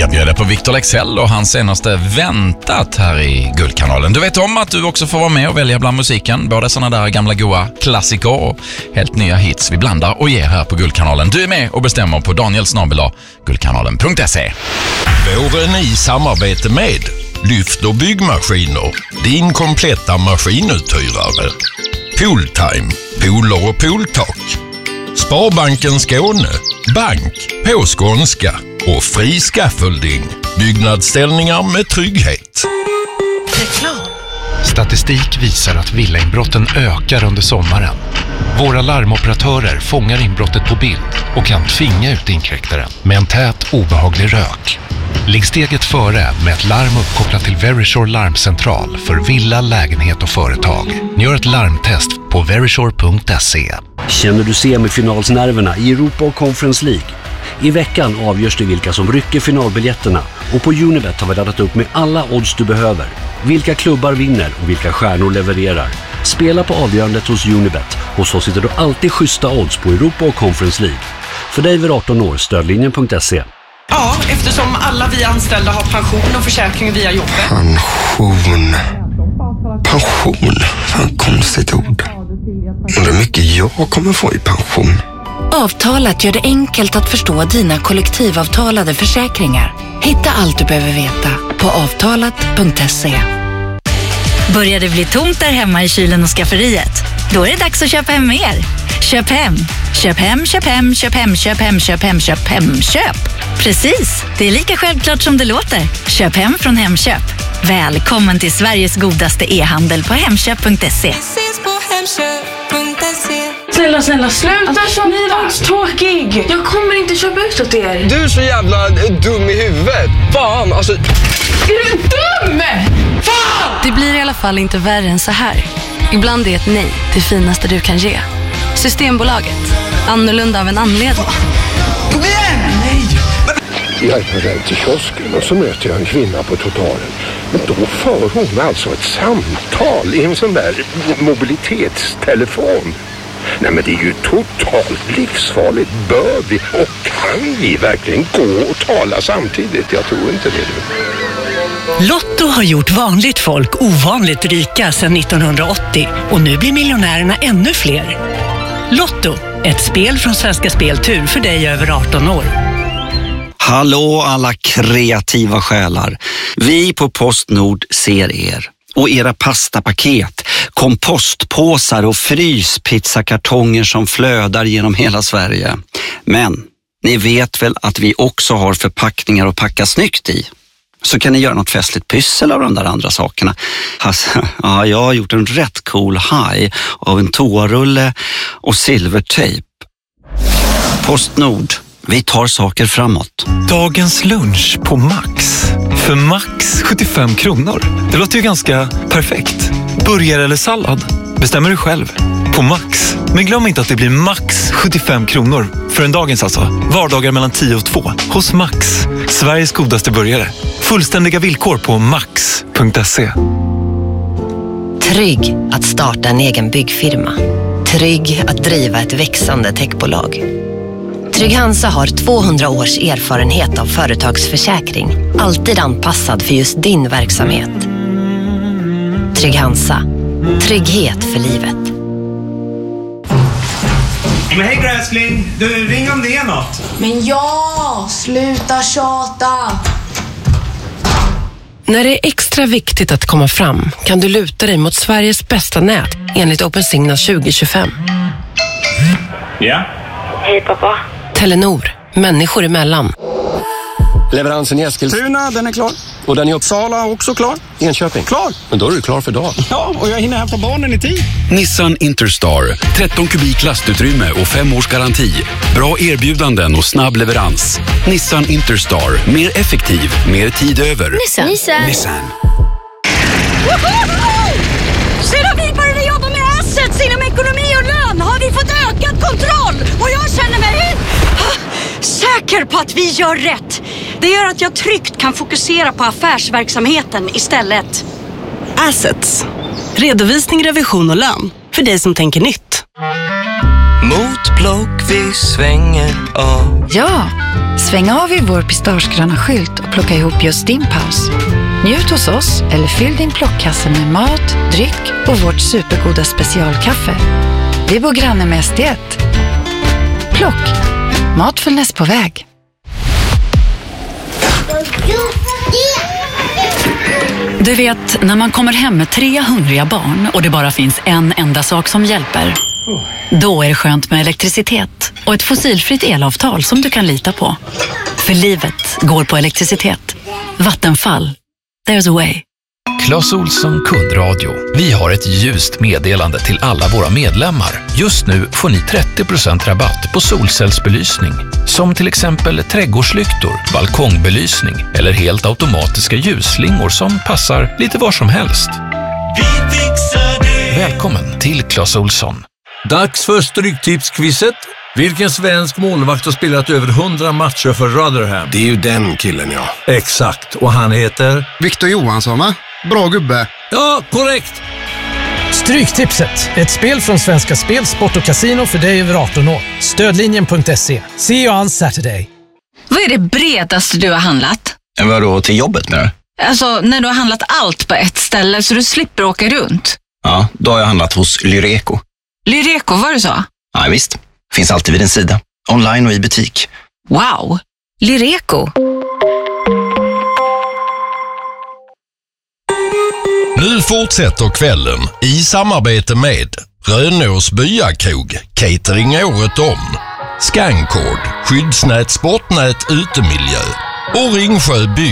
ska bjuda på Victor Leksell och hans senaste Väntat här i Guldkanalen. Du vet om att du också får vara med och välja bland musiken. Både sådana där gamla goa klassiker och helt nya hits vi blandar och ger här på Guldkanalen. Du är med och bestämmer på danielsnabel@guldkanalen.se. Våren i samarbete med Lyft och byggmaskiner, din kompletta maskinuthyrare. Pooltime, pooler och pooltak. Sparbanken Skåne, bank på skånska och fri scaffolding. Byggnadsställningar med trygghet. Reklam. Statistik visar att villainbrotten ökar under sommaren. Våra larmoperatörer fångar inbrottet på bild och kan tvinga ut inkräktaren med en tät, obehaglig rök. Ligg steget före med ett larm uppkopplat till Verisure larmcentral för villa, lägenhet och företag. Gör ett larmtest på verisure.se. Känner du semifinalsnerverna i Europa och Conference League? I veckan avgörs det vilka som rycker finalbiljetterna och på Unibet har vi laddat upp med alla odds du behöver. Vilka klubbar vinner och vilka stjärnor levererar. Spela på avgörandet hos Unibet. Hos oss sitter du alltid schyssta odds på Europa och Conference League. För dig över 18 år, stödlinjen.se. Ja, eftersom alla vi anställda har pension och försäkring via jobbet. Pension. Fan, konstigt ord. Undrar hur mycket jag kommer få i pension. Avtalat gör det enkelt att förstå dina kollektivavtalade försäkringar. Hitta allt du behöver veta på avtalat.se. Börjar det bli tomt där hemma i kylen och skafferiet? Då är det dags att köpa hem mer. Köp hem. Köp hem, köp hem, köp hem, köp hem, köp hem, köp hem, köp. Precis, det är lika självklart som det låter. Köp hem från Hemköp. Välkommen till Sveriges godaste e-handel på hemköp.se. Snälla, sluta som tråkig. Jag kommer inte köpa ut åt er. Du är så jävla dum i huvudet. Fan, alltså. Är du dum? Fan! Det blir i alla fall inte värre än så här. Ibland är ett nej det finaste du kan ge. Systembolaget. Annorlunda av en anledning. Kom igen! Nej! Jag är på väg till kiosken och så möter jag en kvinna på trottoaren. Men då för hon alltså ett samtal i en sån där mobilitetstelefon. Nej, men det är ju totalt livsfarligt. Bör vi och kan vi verkligen gå och tala samtidigt? Jag tror inte det. Lotto har gjort vanligt folk ovanligt rika sedan 1980 och nu blir miljonärerna ännu fler. Lotto, ett spel från Svenska Speltur för dig över 18 år. Hallå alla kreativa själar. Vi på Postnord ser er. Och era pastapaket, kompostpåsar och fryspizzakartonger som flödar genom hela Sverige. Men ni vet väl att vi också har förpackningar att packa snyggt i? Så kan ni göra något festligt pyssel av de där andra sakerna. Alltså, ja, jag har gjort en rätt cool haj av en toarulle och silvertejp. Postnord. Vi tar saker framåt. Dagens lunch på Max. För Max 75 kronor. Det låter ju ganska perfekt. Burgare eller sallad? Bestämmer du själv. På Max. Men glöm inte att det blir Max 75 kronor. För en dagens alltså. Vardagar mellan 10 och 2. Hos Max. Sveriges godaste burgare. Fullständiga villkor på max.se. Trygg att starta en egen byggfirma. Trygg att driva ett växande techbolag. Trygg-Hansa har 200 års erfarenhet av företagsförsäkring. Alltid anpassad för just din verksamhet. Trygg-Hansa. Trygghet för livet. Men hej gräsling, du ring om det är något. Men ja, sluta tjata. När det är extra viktigt att komma fram kan du luta dig mot Sveriges bästa nät enligt OpenSignal 2025. Ja? Hej pappa. Telenor, människor emellan. Leveransen i Eskilstuna, den är klar. Och den i Uppsala också klar. Enköping, klar. Men då är du klar för dagen. Ja, och jag hinner hämta barnen i tid. Nissan Interstar. 13 kubik lastutrymme och 5 års garanti. Bra erbjudanden och snabb leverans. Nissan Interstar. Mer effektiv, mer tid över. Nissan. Sedan vi började jobba med assets inom ekonomi och lön har vi fått ökad kontroll. Och jag känner mig säker på att vi gör rätt. Det gör att jag tryggt kan fokusera på affärsverksamheten istället. Assets. Redovisning, revision och lön. För dig som tänker nytt. Mot Plock vi svänger av. Ja, sväng av i vår pistagegröna skylt och plocka ihop just din paus. Njut hos oss eller fyll din plockkasse med mat, dryck och vårt supergoda specialkaffe. Vi bor granne med SD1. Plock, matfullnäs på väg. Du vet, när man kommer hem med 3 hungriga barn och det bara finns en enda sak som hjälper. Då är det skönt med elektricitet och ett fossilfritt elavtal som du kan lita på. För livet går på elektricitet. Vattenfall. There's a way. Clas Ohlson kundradio. Vi har ett ljust meddelande till alla våra medlemmar. Just nu får ni 30% rabatt på solcellsbelysning. Som till exempel trädgårdslyktor, balkongbelysning eller helt automatiska ljusslingor som passar lite var som helst. Vi fixar det. Välkommen till Clas Ohlson. Dags för Stryktipsquizet. Vilken svensk målvakt har spelat över 100 matcher för Rotherham? Det är ju den killen, ja. Exakt, och han heter? Victor Johansson, va? Bra gubbe. Ja, korrekt. Stryktipset, ett spel från Svenska Spel, Sport och Casino för dig över 18 år. Stödlinjen.se. See you on Saturday. Vad är det bredaste du har handlat? Vadå, till jobbet nu? Alltså, när du har handlat allt på ett ställe så du slipper åka runt. Ja, då har jag handlat hos Lyreco. Lyreco, var det så? Ja, visst. Finns alltid vid en sida. Online och i butik. Wow! Lyreco. Nu fortsätter kvällen i samarbete med Rönås Byakrog, catering året om, Scancord, skyddsnät, sportnät, utemiljö och Ringsjö by.